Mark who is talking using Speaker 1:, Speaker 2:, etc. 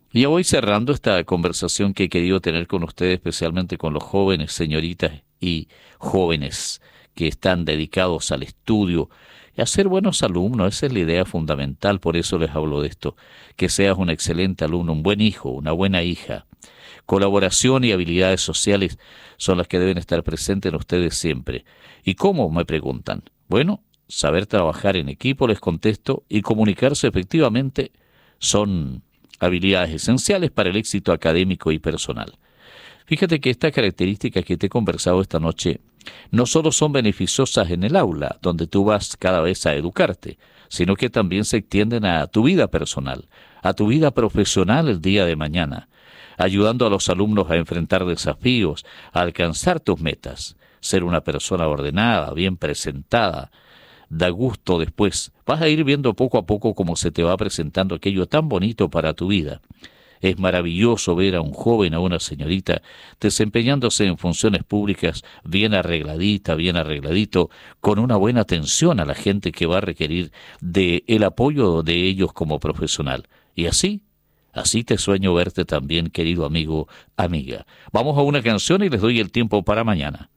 Speaker 1: Y ya voy cerrando esta conversación que he querido tener con ustedes, especialmente con los jóvenes, señoritas y jóvenes que están dedicados al estudio y a ser buenos alumnos. Esa es la idea fundamental, por eso les hablo de esto, que seas un excelente alumno, un buen hijo, una buena hija. Colaboración y habilidades sociales son las que deben estar presentes en ustedes siempre. ¿Y cómo? Me preguntan. Bueno, saber trabajar en equipo, les contesto, y comunicarse efectivamente son habilidades esenciales para el éxito académico y personal. Fíjate que estas características que te he conversado esta noche no solo son beneficiosas en el aula, donde tú vas cada vez a educarte, sino que también se extienden a tu vida personal, a tu vida profesional el día de mañana, ayudando a los alumnos a enfrentar desafíos, a alcanzar tus metas, ser una persona ordenada, bien presentada. Da gusto después. Vas a ir viendo poco a poco cómo se te va presentando aquello tan bonito para tu vida. Es maravilloso ver a un joven, a una señorita, desempeñándose en funciones públicas bien arregladita, bien arregladito, con una buena atención a la gente que va a requerir de el apoyo de ellos como profesional. Y así te sueño verte también, querido amigo, amiga. Vamos a una canción y les doy el tiempo para mañana.